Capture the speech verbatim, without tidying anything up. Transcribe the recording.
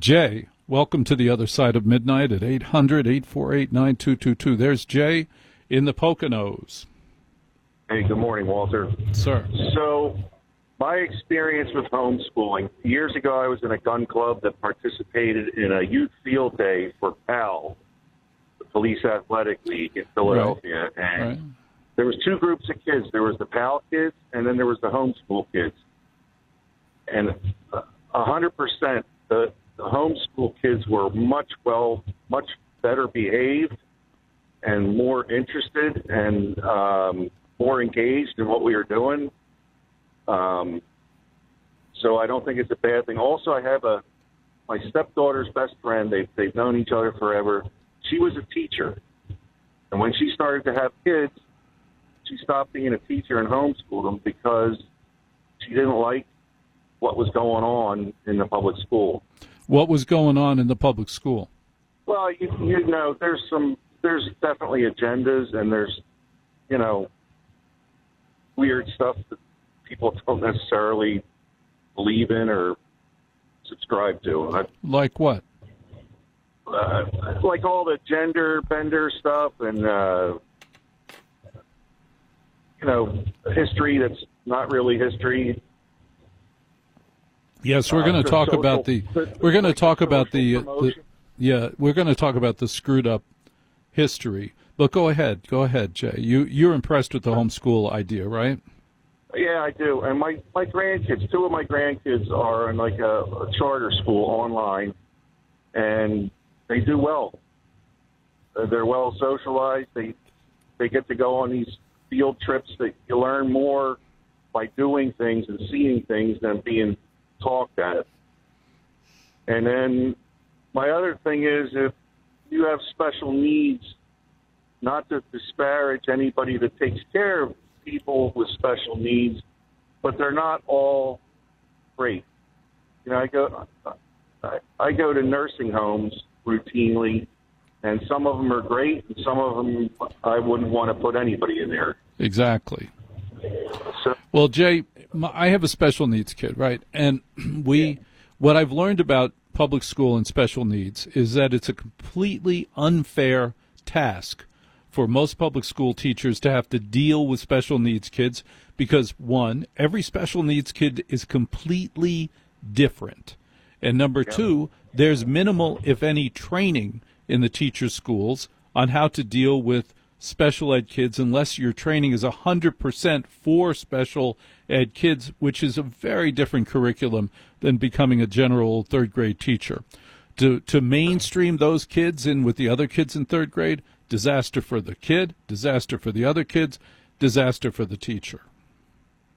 Jay, welcome to the other side of midnight at eight hundred, eight four eight, nine two two two. There's Jay in the Poconos. Hey, good morning, Walter. Sir. So, my experience with homeschooling, years ago I was in a gun club that participated in a youth field day for P A L, the Police Athletic League in Philadelphia. Right. And Right. there was two groups of kids. There was the P A L kids, and then there was the homeschool kids. And a hundred percent, the the homeschool kids were much well, much better behaved and more interested and um, more engaged in what we were doing. Um, so I don't think it's a bad thing. Also, I have a my stepdaughter's best friend. They've they've known each other forever. She was a teacher, and when she started to have kids, she stopped being a teacher and homeschooled them because she didn't like what was going on in the public school. What was going on in the public school? Well, you, you know, there's some, there's definitely agendas, and there's, you know, weird stuff that people don't necessarily believe in or subscribe to. I, Like what? uh, like all the gender bender stuff and, uh, you know, history that's not really history. Yes, we're going to Uh, talk social- about the. We're going to like talk about social the, the. promotion. Yeah, we're going to talk about the screwed up history. But go ahead, go ahead, Jay. You you're impressed with the homeschool idea, right? Yeah, I do. And my, my grandkids, two of my grandkids are in like a, a charter school online, and they do well. Uh, They're well socialized. They they get to go on these field trips that you learn more by doing things and seeing things than being talked at. And then my other thing is, if you have special needs, not to disparage anybody that takes care of people with special needs, but they're not all great. You know, I go, I, I go to nursing homes routinely, and some of them are great, and some of them I wouldn't want to put anybody in there. Exactly. So, Well, Jay, my, I have a special needs kid, right? And we, what I've learned about public school and special needs is that it's a completely unfair task for most public school teachers to have to deal with special needs kids because, one, every special needs kid is completely different. And number two, there's minimal, if any, training in the teachers' schools on how to deal with special ed kids unless your training is one hundred percent for special ed kids, which is a very different curriculum than becoming a general third grade teacher. To to mainstream those kids in with the other kids in third grade, disaster for the kid, disaster for the other kids, disaster for the teacher.